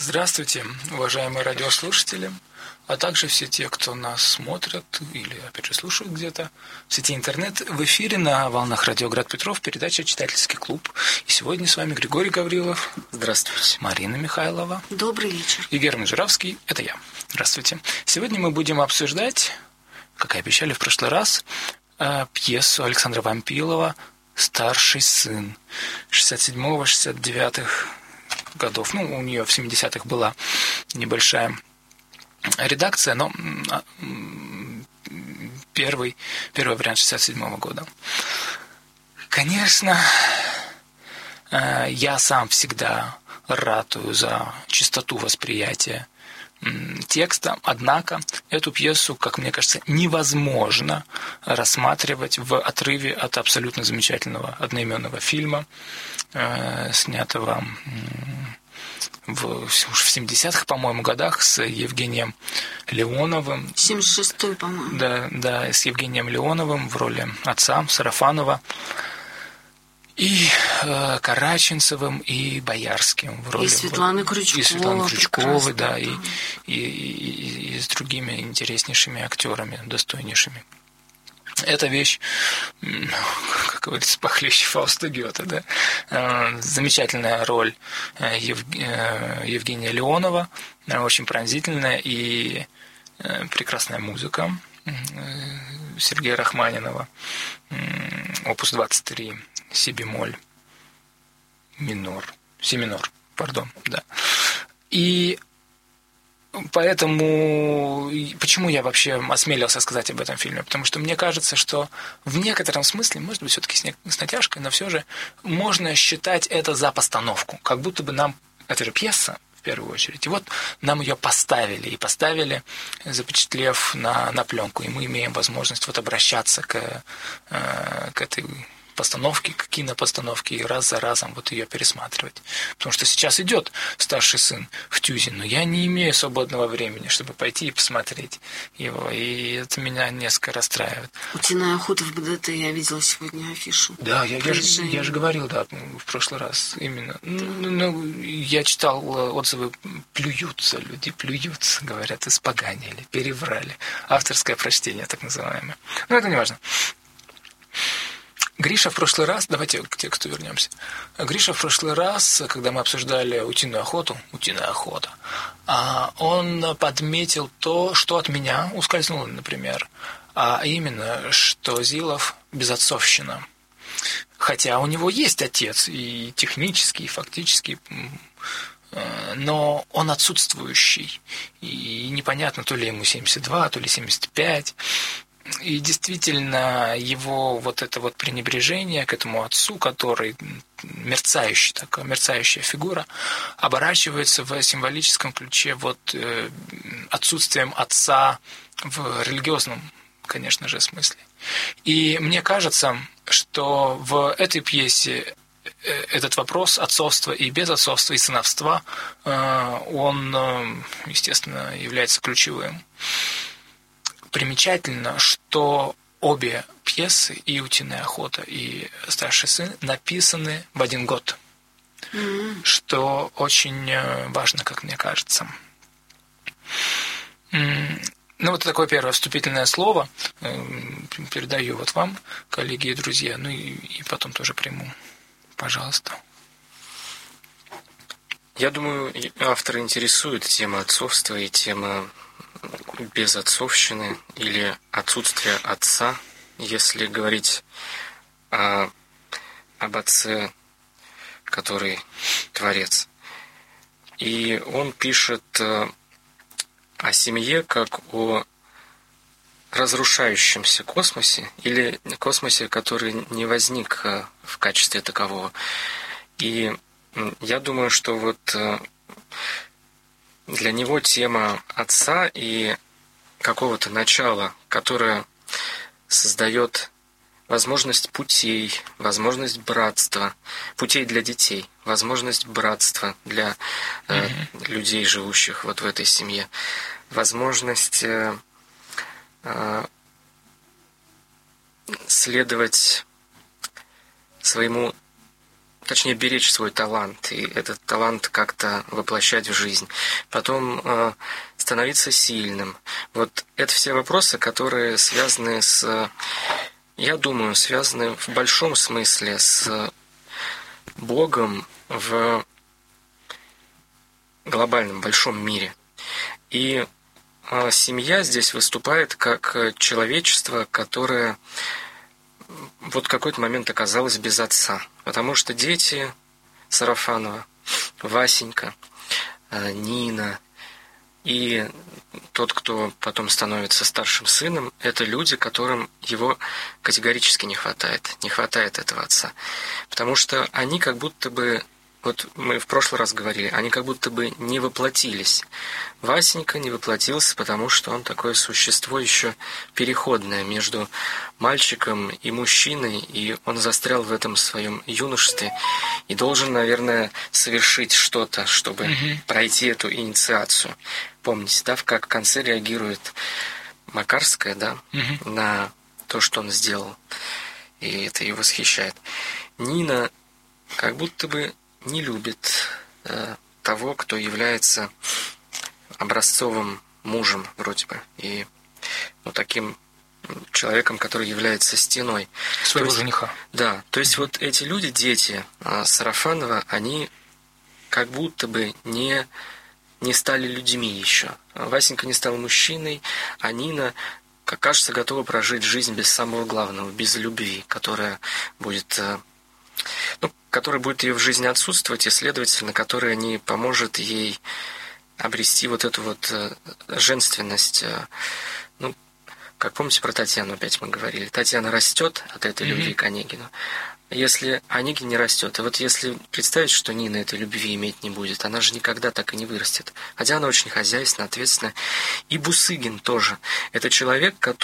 Здравствуйте, уважаемые радиослушатели, а также все те, кто нас смотрят или, опять же, слушают где-то в сети интернет. В эфире на волнах радио Град Петров передача «Читательский клуб». И сегодня с вами Григорий Гаврилов. Здравствуйте. Марина Михайлова. Добрый вечер. И Герман Жиравский. Это я. Здравствуйте. Сегодня мы будем обсуждать, как и обещали в прошлый раз, пьесу Александра Вампилова «Старший сын» 67-69 годов. У нее в 70-х была небольшая редакция, но первый вариант 67-го года. Конечно, я сам всегда ратую за чистоту восприятия текста, однако эту пьесу, как мне кажется, невозможно рассматривать в отрыве от абсолютно замечательного одноименного фильма, снятого в 70-х, по-моему, годах с Евгением Леоновым. 76-й, по-моему. Да, с Евгением Леоновым в роли отца Сарафанова. И Караченцевым, и Боярским в роли... И Светланы Крючковой. И Светланы Крючковой, да, и с другими интереснейшими актерами, достойнейшими. Эта вещь, как говорится, похлеще Фауста Гёте, да. Замечательная роль Евгения Леонова, очень пронзительная, и прекрасная музыка Сергея Рахманинова, опус 23, си-бемоль минор, си-минор, да. И поэтому, почему я вообще осмелился сказать об этом фильме? Потому что мне кажется, что в некотором смысле, может быть, все-таки с натяжкой, но все же можно считать это за постановку. Как будто бы нам, это же пьеса, в первую очередь. И вот нам ее поставили, запечатлев на пленку. И мы имеем возможность обращаться к этой постановки, к кинопостановке, и раз за разом ее пересматривать. Потому что сейчас идет «Старший сын» в Тюзе, но я не имею свободного времени, чтобы пойти и посмотреть его, и это меня несколько расстраивает. «Утиная охота» в БДТ, я видела сегодня афишу. Да, я же говорил, да, в прошлый раз именно. Я читал отзывы, люди плюются, говорят, испоганили, переврали. Авторское прочтение, так называемое. Но это не важно. Гриша в прошлый раз, давайте к тексту вернемся. Гриша в прошлый раз, когда мы обсуждали «Утиная охота», он подметил то, что от меня ускользнуло, например, а именно, что Зилов безотцовщина. Хотя у него есть отец, и технический, и фактически, но он отсутствующий. И непонятно, то ли ему 72, то ли 75. И действительно, его это пренебрежение к этому отцу, который мерцающая фигура, оборачивается в символическом ключе отсутствием отца в религиозном, конечно же, смысле. И мне кажется, что в этой пьесе этот вопрос отцовства и безотцовства, и сыновства, он, естественно, является ключевым. Примечательно, что обе пьесы, и «Утиная охота», и «Старший сын», написаны в один год, что очень важно, как мне кажется. Вот такое первое вступительное слово. Передаю вам, коллеги и друзья, и потом тоже приму. Пожалуйста. Я думаю, автора интересует тема отцовства и тема безотцовщины или отсутствия отца, если говорить об отце, который творец. И он пишет о семье как о разрушающемся космосе или космосе, который не возник в качестве такового. И я думаю, что для него тема отца и какого-то начала, которое создает возможность путей, возможность братства, путей для детей, возможность братства для людей, живущих в этой семье, возможность следовать своему точнее, беречь свой талант, и этот талант как-то воплощать в жизнь. Потом становиться сильным. Вот это все вопросы, которые связаны с, я думаю, связаны в большом смысле с Богом в глобальном большом мире. И семья здесь выступает как человечество, которое вот в какой-то момент оказалось без отца. Потому что дети Сарафанова, Васенька, Нина и тот, кто потом становится старшим сыном, это люди, которым его категорически не хватает. Не хватает этого отца. Потому что они как будто бы, вот мы в прошлый раз говорили, они как будто бы не воплотились. Васенька не воплотился, потому что он такое существо еще переходное между мальчиком и мужчиной, и он застрял в этом своем юношестве и должен, наверное, совершить что-то, чтобы пройти эту инициацию. Помните, да, как в конце реагирует Макарская, да, на то, что он сделал, и это ее восхищает. Нина как будто бы не любит того, кто является образцовым мужем вроде бы, и таким человеком, который является стеной своего жениха. Да, то есть вот эти люди, дети Сарафанова, они как будто бы не стали людьми еще. Васенька не стал мужчиной, а Нина, как кажется, готова прожить жизнь без самого главного, без любви, которая будет ее в жизни отсутствовать, и, следовательно, которая не поможет ей обрести вот эту вот женственность. Как помните, про Татьяну опять мы говорили. Татьяна растет от этой любви к Онегину. Если Онегин не растет, и вот если представить, что Нина этой любви иметь не будет, она же никогда так и не вырастет. Хотя она очень хозяйственная, ответственная. И Бусыгин тоже. Это человек, который